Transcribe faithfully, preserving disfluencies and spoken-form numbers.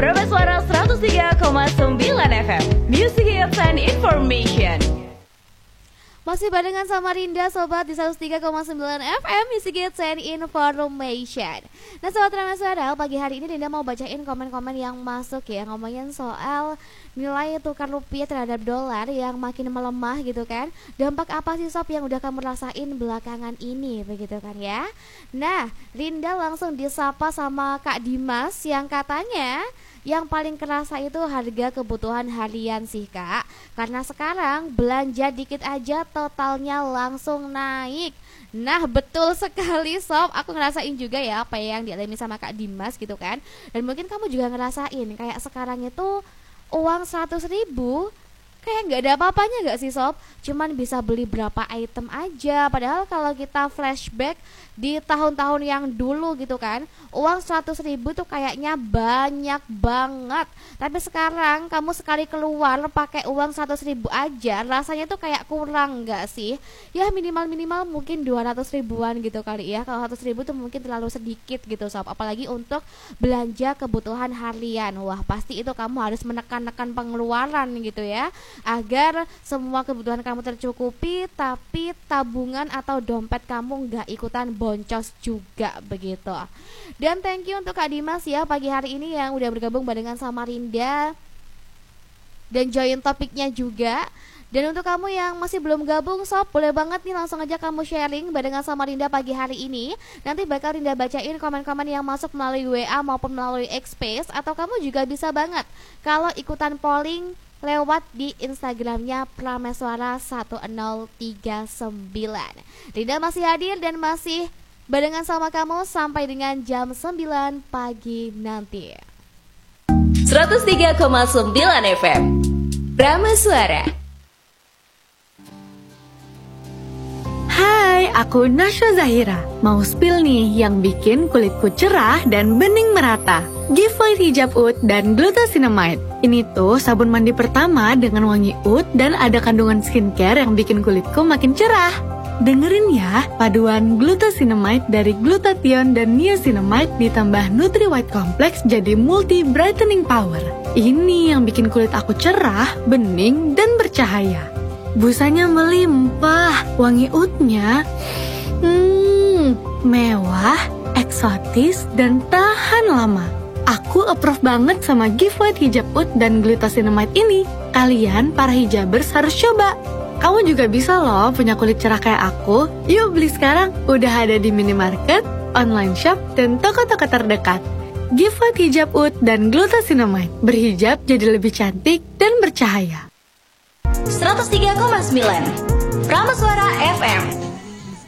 Prambors Suara seratus tiga koma sembilan F M, Music Hits and Information. Masih barengan sama Rinda sobat di seratus tiga koma sembilan F M Music Hits and Information. Nah sobat Prambors Suara, pagi hari ini Rinda mau bacain komen-komen yang masuk ya, ngomongin soal nilai tukar rupiah terhadap dolar yang makin melemah gitu kan. Dampak apa sih sob yang udah kamu rasain belakangan ini begitu kan ya. Nah Rinda langsung disapa sama Kak Dimas yang katanya yang paling kerasa itu harga kebutuhan harian sih kak. Karena sekarang belanja dikit aja totalnya langsung naik. Nah betul sekali sob, aku ngerasain juga ya apa yang dialami sama Kak Dimas gitu kan. Dan mungkin kamu juga ngerasain kayak sekarang itu uang seratus ribu kayak gak ada apa-apanya gak sih sob. Cuman bisa beli berapa item aja. Padahal kalau kita flashback di tahun-tahun yang dulu gitu kan, uang seratus ribu tuh kayaknya banyak banget. Tapi sekarang kamu sekali keluar pakai uang seratus ribu aja, rasanya tuh kayak kurang gak sih? Ya minimal-minimal mungkin dua ratus ribuan gitu kali ya. Kalau seratus ribu tuh mungkin terlalu sedikit gitu sob. Apalagi untuk belanja kebutuhan harian. Wah pasti itu kamu harus menekan-nekan pengeluaran gitu ya, agar semua kebutuhan kamu tercukupi, tapi tabungan atau dompet kamu gak ikutan boncos juga begitu. Dan thank you untuk Kak Dimas ya pagi hari ini yang udah bergabung barengan sama Rinda dan join topiknya juga. Dan untuk kamu yang masih belum gabung sob, boleh banget nih langsung aja kamu sharing barengan sama Rinda pagi hari ini. Nanti bakal Rinda bacain komen-komen yang masuk melalui W A maupun melalui X-Space. Atau kamu juga bisa banget kalau ikutan polling lewat di Instagramnya Prambors Suara satu nol tiga sembilan. Rinda masih hadir dan masih barengan sama kamu sampai dengan jam sembilan pagi nanti. seratus tiga koma sembilan F M Prambors Suara. Hai, aku Nasya Zahira. Mau spill nih yang bikin kulitku cerah dan bening merata. Giveaway Hijab Oud dan Glucosinamide. Ini tuh sabun mandi pertama dengan wangi oud dan ada kandungan skincare yang bikin kulitku makin cerah. Dengerin ya, paduan Glucosinamide dari glutathione dan niacinamide ditambah Nutri White Complex jadi multi brightening power. Ini yang bikin kulit aku cerah, bening, dan bercahaya. Busanya melimpah, wangi oudnya hmm, mewah, eksotis, dan tahan lama. Aku approve banget sama giveaway Hijab Oud dan Glucosinamide ini. Kalian para hijabers harus coba. Kamu juga bisa loh punya kulit cerah kayak aku. Yuk beli sekarang, udah ada di minimarket, online shop, dan toko-toko terdekat. Giveaway Hijab Oud dan Glucosinamide. Berhijab jadi lebih cantik dan bercahaya. seratus tiga koma sembilan Prambors Suara F M